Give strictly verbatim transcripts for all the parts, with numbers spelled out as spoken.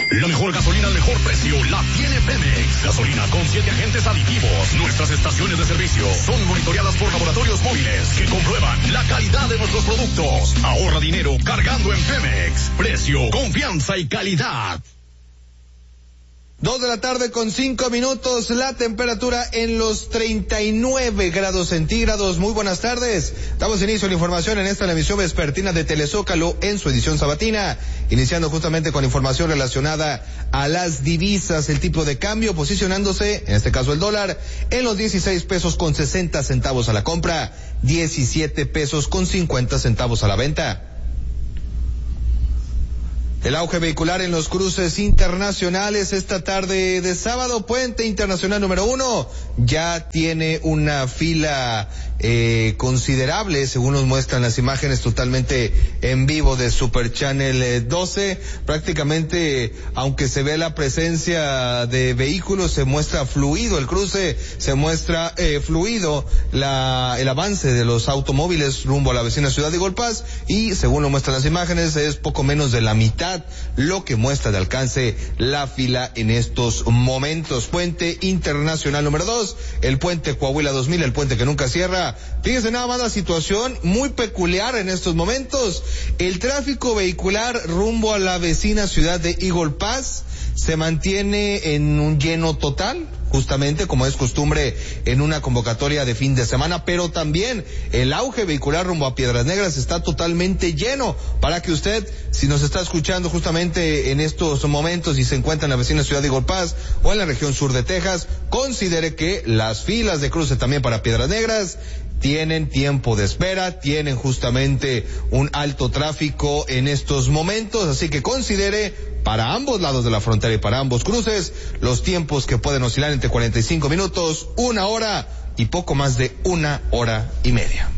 La mejor gasolina al mejor precio la tiene Pemex. Gasolina con siete agentes aditivos. Nuestras estaciones de servicio son monitoreadas por laboratorios móviles que comprueban la calidad de nuestros productos. Ahorra dinero cargando en Pemex. Precio, confianza y calidad. Dos de la tarde con cinco minutos, la temperatura en los treinta y nueve grados centígrados. Muy buenas tardes. Damos inicio a la información en esta la emisión vespertina de Telezócalo en su edición sabatina, iniciando justamente con información relacionada a las divisas, el tipo de cambio posicionándose, en este caso el dólar, en los dieciséis pesos con sesenta centavos a la compra, diecisiete pesos con cincuenta centavos a la venta. El auge vehicular en los cruces internacionales esta tarde de sábado, puente internacional número uno, ya tiene una fila eh, considerable, según nos muestran las imágenes totalmente en vivo de Super Channel doce. Prácticamente, aunque se ve la presencia de vehículos, se muestra fluido el cruce, se muestra eh, fluido la, el avance de los automóviles rumbo a la vecina ciudad de Igolpaz, y según lo muestran las imágenes, es poco menos de la mitad lo que muestra de alcance la fila en estos momentos. Puente internacional número dos, el puente Coahuila dos mil, el puente que nunca cierra. Fíjense nada más la situación muy peculiar en estos momentos. El tráfico vehicular rumbo a la vecina ciudad de Igolpaz se mantiene en un lleno total, justamente como es costumbre en una convocatoria de fin de semana, pero también el auge vehicular rumbo a Piedras Negras está totalmente lleno, para que usted, si nos está escuchando justamente en estos momentos y se encuentra en la vecina ciudad de Igolpaz o en la región sur de Texas, considere que las filas de cruce también para Piedras Negras tienen tiempo de espera, tienen justamente un alto tráfico en estos momentos, así que considere para ambos lados de la frontera y para ambos cruces los tiempos que pueden oscilar entre cuarenta y cinco minutos, una hora y poco más de una hora y media.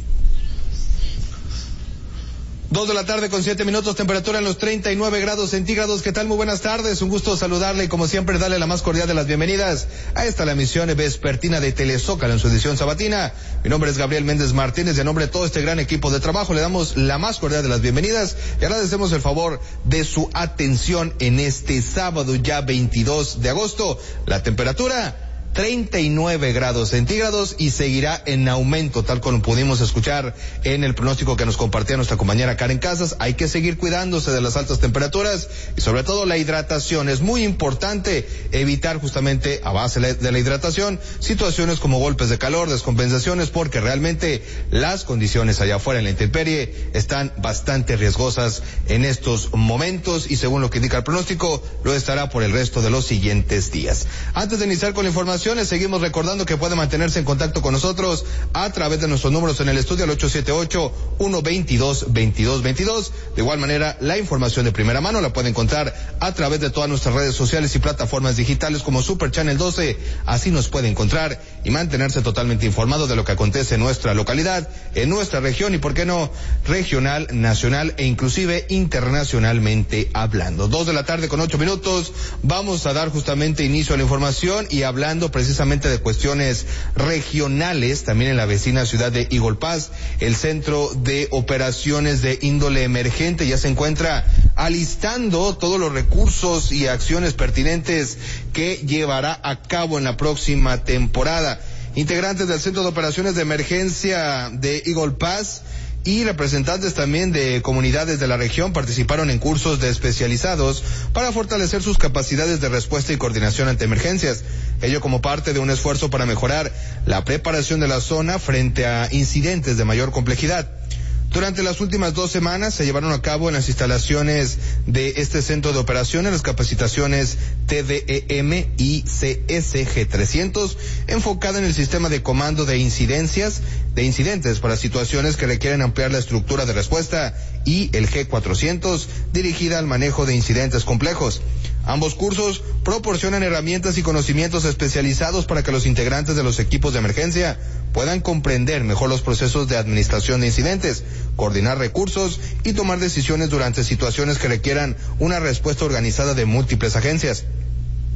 Dos de la tarde con siete minutos, temperatura en los treinta y nueve grados centígrados. ¿Qué tal? Muy buenas tardes, un gusto saludarle y como siempre darle la más cordial de las bienvenidas a esta la emisión vespertina de Telezócalo en su edición sabatina. Mi nombre es Gabriel Méndez Martínez y en nombre de todo este gran equipo de trabajo le damos la más cordial de las bienvenidas y agradecemos el favor de su atención en este sábado ya veintidós de agosto. La temperatura treinta y nueve grados centígrados y seguirá en aumento, tal como pudimos escuchar en el pronóstico que nos compartía nuestra compañera Karen Casas. Hay que seguir cuidándose de las altas temperaturas y sobre todo la hidratación. Es muy importante evitar justamente a base de la hidratación situaciones como golpes de calor, descompensaciones, porque realmente las condiciones allá afuera en la intemperie están bastante riesgosas en estos momentos y según lo que indica el pronóstico lo estará por el resto de los siguientes días. Antes de iniciar con la información, seguimos recordando que puede mantenerse en contacto con nosotros a través de nuestros números en el estudio al ocho siete ocho, uno dos dos, veintidós veintidós. De igual manera, la información de primera mano la puede encontrar a través de todas nuestras redes sociales y plataformas digitales como Super Channel doce. Así nos puede encontrar y mantenerse totalmente informado de lo que acontece en nuestra localidad, en nuestra región y, por qué no, regional, nacional e inclusive internacionalmente hablando. Dos de la tarde con ocho minutos. Vamos a dar justamente inicio a la información y hablando precisamente de cuestiones regionales, también en la vecina ciudad de Igolpaz, el Centro de Operaciones de Índole Emergente ya se encuentra alistando todos los recursos y acciones pertinentes que llevará a cabo en la próxima temporada. Integrantes del Centro de Operaciones de Emergencia de Igolpaz y representantes también de comunidades de la región participaron en cursos de especializados para fortalecer sus capacidades de respuesta y coordinación ante emergencias. Ello como parte de un esfuerzo para mejorar la preparación de la zona frente a incidentes de mayor complejidad. Durante las últimas dos semanas se llevaron a cabo en las instalaciones de este centro de operaciones las capacitaciones T D E M y C S G trescientos, enfocada en el sistema de comando de incidencias, de incidentes para situaciones que requieren ampliar la estructura de respuesta, y el G cuatrocientos, dirigida al manejo de incidentes complejos. Ambos cursos proporcionan herramientas y conocimientos especializados para que los integrantes de los equipos de emergencia puedan comprender mejor los procesos de administración de incidentes, coordinar recursos y tomar decisiones durante situaciones que requieran una respuesta organizada de múltiples agencias.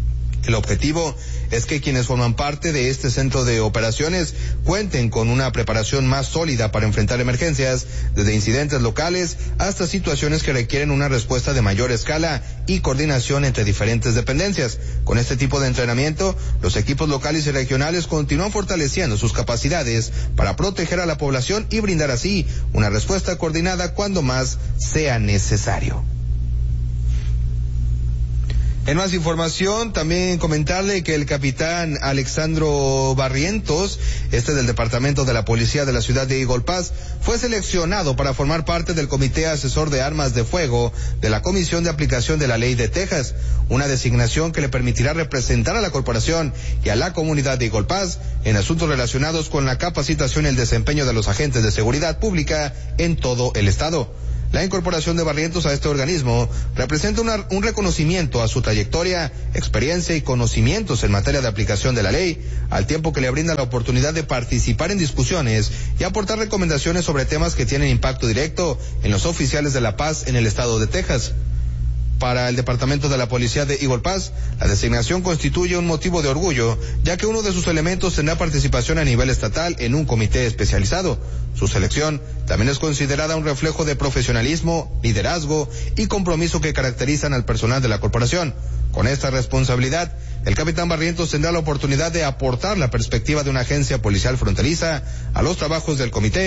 El objetivo es que quienes forman parte de este centro de operaciones cuenten con una preparación más sólida para enfrentar emergencias, desde incidentes locales hasta situaciones que requieren una respuesta de mayor escala y coordinación entre diferentes dependencias. Con este tipo de entrenamiento, los equipos locales y regionales continúan fortaleciendo sus capacidades para proteger a la población y brindar así una respuesta coordinada cuando más sea necesario. En más información, también comentarle que el capitán Alexandro Barrientos, este del Departamento de la Policía de la ciudad de Eagle Pass, fue seleccionado para formar parte del Comité Asesor de Armas de Fuego de la Comisión de Aplicación de la Ley de Texas, una designación que le permitirá representar a la corporación y a la comunidad de Eagle Pass en asuntos relacionados con la capacitación y el desempeño de los agentes de seguridad pública en todo el estado. La incorporación de Barrientos a este organismo representa una, un reconocimiento a su trayectoria, experiencia y conocimientos en materia de aplicación de la ley, al tiempo que le brinda la oportunidad de participar en discusiones y aportar recomendaciones sobre temas que tienen impacto directo en los oficiales de la paz en el estado de Texas. Para el Departamento de la Policía de Eagle Pass, la designación constituye un motivo de orgullo, ya que uno de sus elementos tendrá participación a nivel estatal en un comité especializado. Su selección también es considerada un reflejo de profesionalismo, liderazgo y compromiso que caracterizan al personal de la corporación. Con esta responsabilidad, el capitán Barrientos tendrá la oportunidad de aportar la perspectiva de una agencia policial fronteriza a los trabajos del comité